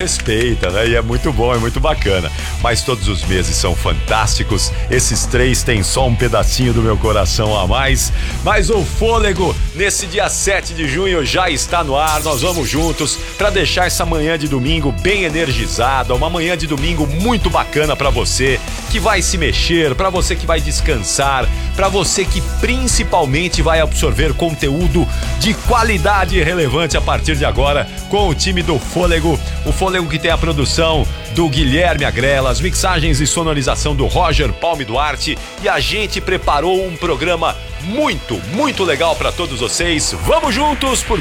respeita, né? E é muito bom, é muito bacana. Mas todos os meses são fantásticos. Esses 3 têm só um pedacinho do meu coração a mais. Mas o Fôlego, nesse dia 7 de junho, já está no ar. Nós vamos juntos para deixar essa manhã de domingo bem energizada. Uma manhã de domingo muito bacana para você que vai se mexer, para você que vai descansar, para você que principalmente vai absorver conteúdo de qualidade e relevante a partir de agora com o time do Fôlego. O Fôlego que tem a produção do Guilherme Agrela, as mixagens e sonorização do Roger Palme Duarte, e a gente preparou um programa muito legal para todos vocês. Vamos juntos,